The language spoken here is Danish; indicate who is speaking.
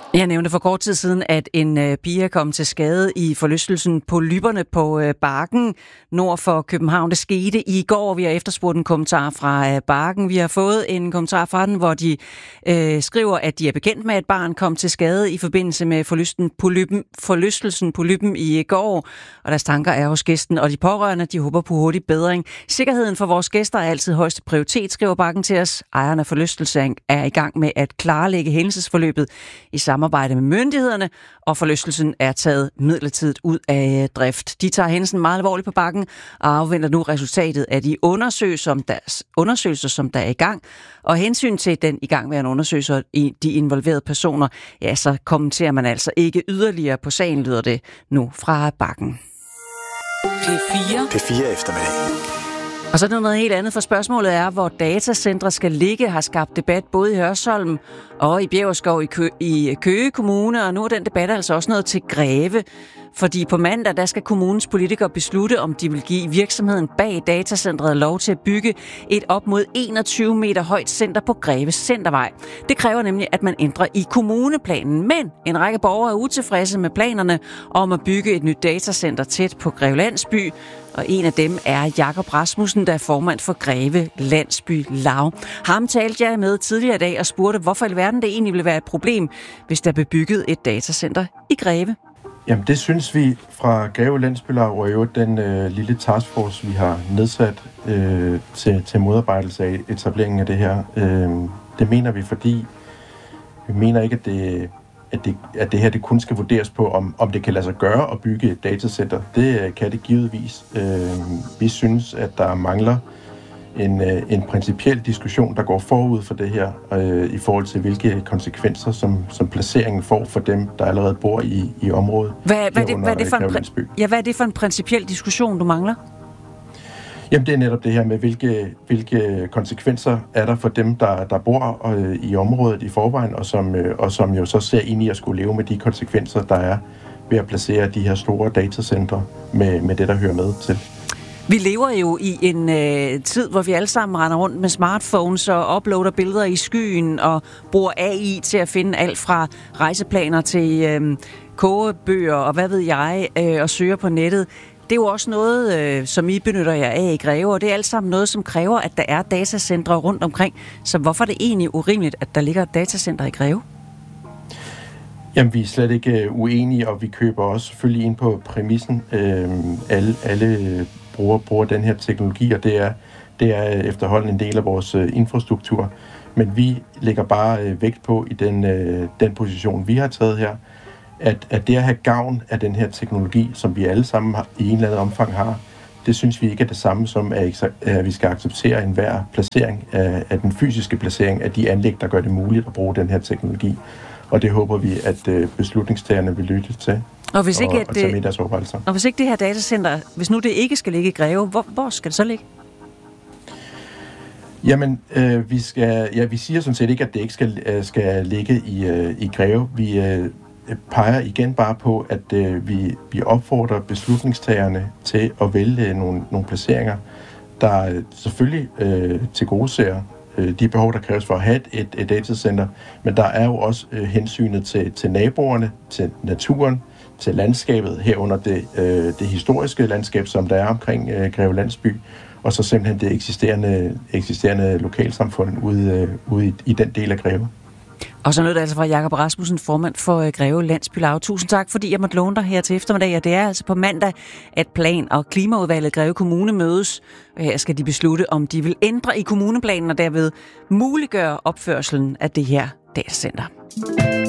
Speaker 1: Jeg nævnte for kort tid siden, at en pige kom til skade i forlystelsen Polypperne på Bakken nord for København. Det skete i går. Vi har efterspurgt en kommentar fra Bakken. Vi har fået en kommentar fra den, hvor de skriver, at de er bekendt med, at et barn kom til skade i forbindelse med forlystelsen Polyppen i går. Og deres tanker er hos gæsten, og de pårørende, de håber på hurtig bedring. Sikkerheden for vores gæster er altid højeste prioritet, skriver Bakken til os. Ejerne af forlystelsen er i gang med at klarlægge hændelsesforløbet i samarbejde med myndighederne, og forlystelsen er taget midlertidigt ud af drift. De tager hændelsen meget alvorligt på Bakken og afventer nu resultatet af de undersøgelser, som der er i gang. Og hensyn til den igangværende undersøgelser i de involverede personer, ja, så kommenterer man altså ikke yderligere på sagen, lyder det nu fra Bakken.
Speaker 2: P4 eftermiddag.
Speaker 1: Og så er det noget helt andet, for spørgsmålet er, hvor datacentre skal ligge, har skabt debat både i Hørsholm og i Bjæverskov i Køge Kommune, og nu er den debat altså også nået til Greve. Fordi på mandag, der skal kommunens politikere beslutte, om de vil give virksomheden bag datacentret lov til at bygge et op mod 21 meter højt center på Greve Centervej. Det kræver nemlig, at man ændrer i kommuneplanen. Men en række borgere er utilfredse med planerne om at bygge et nyt datacenter tæt på Greve Landsby. Og en af dem er Jakob Rasmussen, der er formand for Greve Landsby Lav. Ham talte jeg med tidligere i dag og spurgte, hvorfor i verden det egentlig ville være et problem, hvis der blev bygget et datacenter i Greve.
Speaker 3: Jamen det synes vi fra Greve Landsby Lav og jo den lille taskforce, vi har nedsat til modarbejdelse af etableringen af det her. Det mener vi, fordi vi mener ikke, at det her det kun skal vurderes på, om det kan lade sig gøre at bygge et datacenter. Det kan det givetvis. Vi synes, at der mangler en principiel diskussion, der går forud for det her, i forhold til hvilke konsekvenser, som placeringen får for dem, der allerede bor i området.
Speaker 1: Hvad er det for en principiel diskussion, du mangler?
Speaker 3: Jamen, det er netop det her med, hvilke konsekvenser er der for dem, der bor i området i forvejen, og som jo så ser ind i at skulle leve med de konsekvenser, der er ved at placere de her store datacentre med det, der hører med til.
Speaker 1: Vi lever jo i en tid, hvor vi alle sammen render rundt med smartphones og uploader billeder i skyen og bruger AI til at finde alt fra rejseplaner til kogebøger og hvad ved jeg, og søger på nettet. Det er jo også noget, som I benytter jer af i Greve, og det er alt sammen noget, som kræver, at der er datacentre rundt omkring. Så hvorfor er det egentlig urimeligt, at der ligger et datacenter i Greve?
Speaker 3: Jamen, vi er slet ikke uenige, og vi køber også selvfølgelig ind på præmissen. Alle bruger den her teknologi, og det er efterhånden en del af vores infrastruktur. Men vi lægger bare vægt på i den position, vi har taget her, at det at have gavn af den her teknologi, som vi alle sammen i en eller anden omfang har, det synes vi ikke er det samme som, at vi skal acceptere enhver placering af den fysiske placering af de anlæg, der gør det muligt at bruge den her teknologi. Og det håber vi, at beslutningstagerne vil lytte til. Og hvis ikke
Speaker 1: det her datacenter, hvis nu det ikke skal ligge i Greve, hvor skal det så ligge?
Speaker 3: Jamen, vi siger sådan set ikke, at det ikke skal ligge i Greve. Vi peger igen bare på, at vi opfordrer beslutningstagerne til at vælge nogle placeringer, der selvfølgelig tilgodeser de behov, der kræves for at have et datacenter, men der er jo også hensynet til naboerne, til naturen, til landskabet, herunder det historiske landskab, som der er omkring Greve Landsby, og så simpelthen det eksisterende lokalsamfund ude i den del af Greve.
Speaker 1: Og så nød det altså fra Jakob Rasmussen, formand for Greve Landsby Lav. Tusind tak, fordi jeg måtte låne dig her til eftermiddag. Og det er altså på mandag, at Plan- og Klimaudvalget Greve Kommune mødes. Og her skal de beslutte, om de vil ændre i kommuneplanen og derved muliggøre opførselen af det her datacenter.